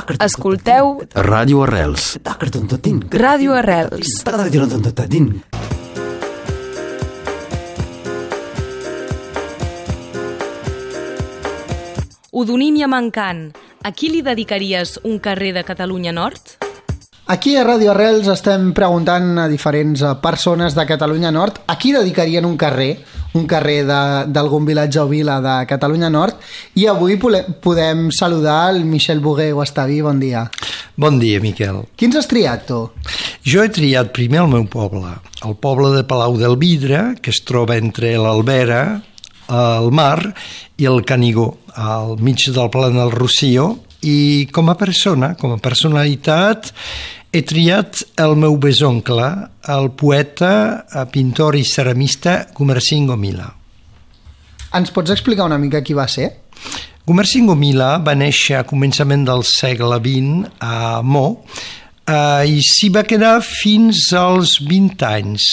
Escolteu Ràdio Arrels. Ràdio Arrels. Odonímia Mancant, a qui li dedicaries un carrer de Catalunya Nord? Aquí a Ràdio Arrels estem preguntant a diferents persones de Catalunya Nord a qui dedicarien un carrer d'algun vilatge o vila de Catalunya Nord, i avui podem saludar el Michel Boguer Guastaví. Bon dia. Bon dia, Miquel. Quins has triat, tu? Jo he triat primer el meu poble, el poble de Palau del Vidre, que es troba entre l'Albera, el mar i el Canigó, al mig del Pla del Rosselló, i com a persona, com a personalitat, he triat el meu besoncle, el poeta, pintor i ceramista Gumersind Gomila. Ens pots explicar una mica qui va ser? Gumersind Gomila va néixer a començament del segle XX a Mo, i s'hi va quedar fins als 20 anys.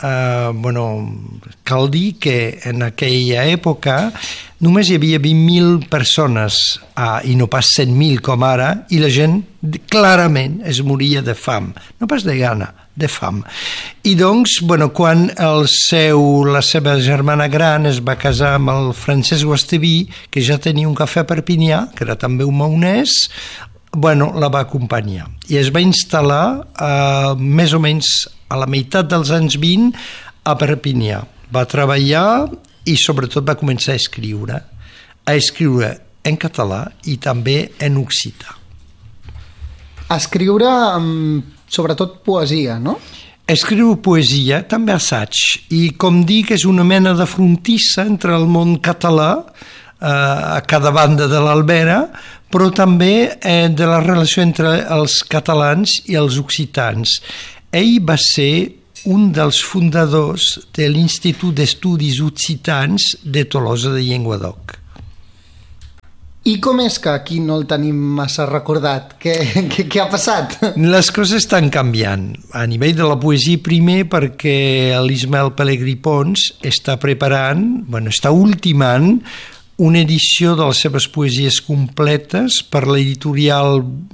Cal dir que en aquella època només hi havia 20.000 persones i no pas 100.000 com ara, i la gent clarament es moria de fam, no pas de gana, de fam. I doncs, quan la seva germana gran es va casar amb el Francesc Guastaví, que ja tenia un cafè a Perpinyà, que era també un maonès, la va acompanyar i es va instal·lar més o menys a la meitat dels anys 20 a Perpinyà. Va treballar i sobretot va començar a escriure en català i també en occità. A escriure sobretot poesia, no? Escriu poesia, també assaig, i com dic, és una mena de frontissa entre el món català a cada banda de l'Albera, però també de la relació entre els catalans i els occitans. Ell va ser un dels fundadors de l'Institut d'Estudis Occitans de Tolosa de Llenguadoc. I com és que aquí no el tenim massa recordat? Què ha passat? Les coses estan canviant. A nivell de la poesia, primer, perquè l'Ismael Pelegrí Pons està preparant, està ultimant una edició de les seves poesies completes per l'editorial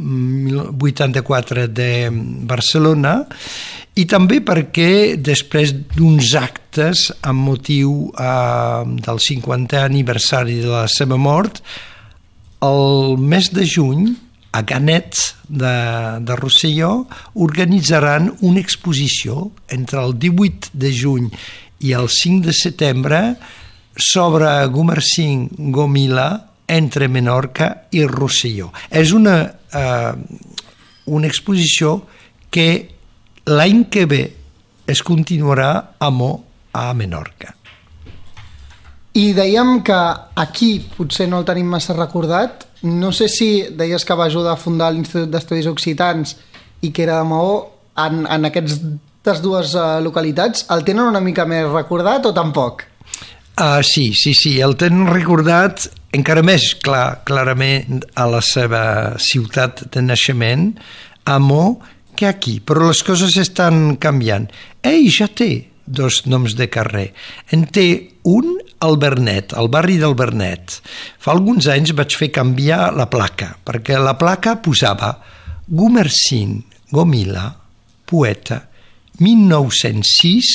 84 de Barcelona, i també perquè després d'uns actes amb motiu del 50è aniversari de la seva mort, el mes de juny, a Ganet de Rosselló, organitzaran una exposició entre el 18 de juny i el 5 de setembre sobre Gumersind Gomila entre Menorca i Rosselló. És una exposició que l'any que ve es continuarà a Mo, a Menorca. I dèiem que aquí potser no el tenim massa recordat. No sé si deies que va ajudar a fundar l'Institut d'Estudis Occitans i que era de Maó. En aquestes dues localitats el tenen una mica més recordat o tampoc? Sí, el tenen recordat encara més clarament a la seva ciutat de naixement, a Mo, que aquí, però les coses estan canviant. Ell ja té dos noms de carrer. En té un al Bernet, al barri del Bernet. Fa alguns anys vaig fer canviar la placa, perquè la placa posava Gumersind Gomila, poeta, 1906,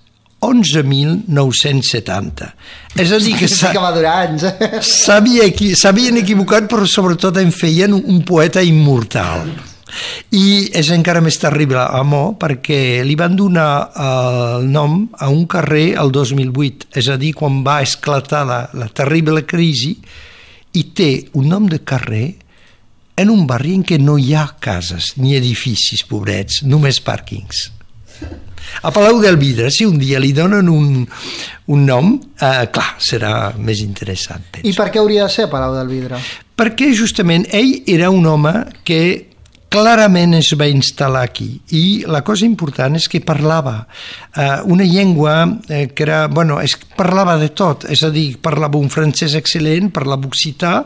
11.970. És a dir que s'havien equivocat, però sobretot en feien un poeta immortal. I és encara més terrible a Mo perquè li van donar el nom a un carrer el 2008, és a dir, quan va esclatar la terrible crisi, i té un nom de carrer en un barri en què no hi ha cases ni edificis, pobrets, només pàrquings. A Palau del Vidre, si un dia li donen un nom, clar, serà més interessant, penso. I per què hauria de ser Palau del Vidre? Perquè justament ell era un home que clarament es va instal·lar aquí, i la cosa important és que parlava una llengua que era, parlava de tot, és a dir, parlava un francès excel·lent, parlava occità,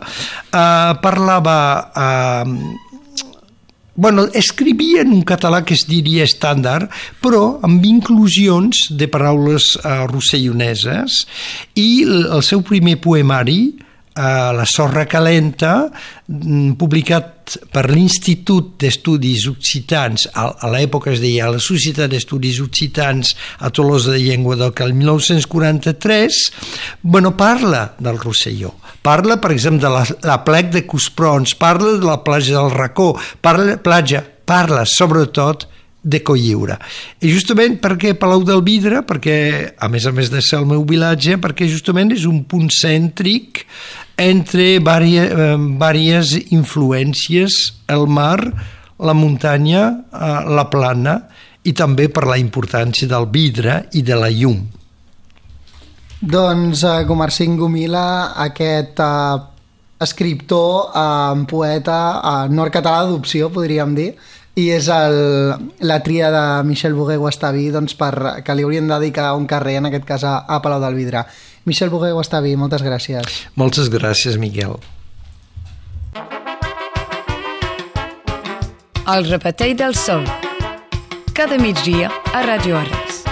escrivia en un català que es diria estàndard, però amb inclusions de paraules rosselloneses, i el seu primer poemari La sorra calenta, publicat per l'Institut d'Estudis Occitans, a l'època es deia la Societat d'Estudis Occitans a Tolosa de Llenguadoc el 1943, parla del Rosselló. Parla, per exemple, de la plec de Cosprons, parla de la platja del Racó, parla sobretot de Cotlliure. I justament perquè Palau del Vidre, perquè a més de ser el meu vilatge, perquè justament és un punt cèntric entre diverses influències, el mar, la muntanya, la plana, i també per la importància del vidre i de la llum. Doncs Gumersind Gomila, aquest escriptor, poeta nord-català d'adopció, podríem dir, i és la tria de Michel Bogué-Guastaví, doncs, que li haurien de dedicar un carrer, en aquest cas a Palau del Vidre. Michel Bogué-Guastaví, moltes gràcies. Moltes gràcies, Miquel. El repetell del sol. Cada migdia a Ràdio Arrels.